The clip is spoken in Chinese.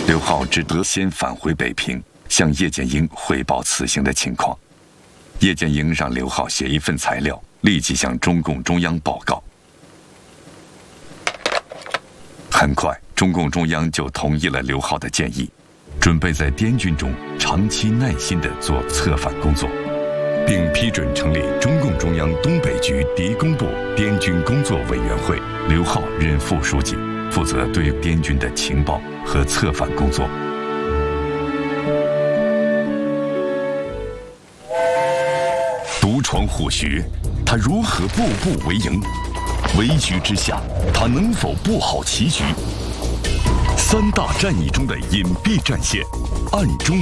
刘浩只得先返回北平，向叶剑英汇报此行的情况。叶剑英让刘浩写一份材料，立即向中共中央报告。很快，中共中央就同意了刘浩的建议，准备在滇军中长期耐心地做策反工作，并批准成立中共中央东北局敌工部滇军工作委员会，刘浩任副书记，负责对滇军的情报和策反工作。独闯虎穴，他如何步步为营？危局之下，他能否布好棋局？三大战役中的隐蔽战线，暗中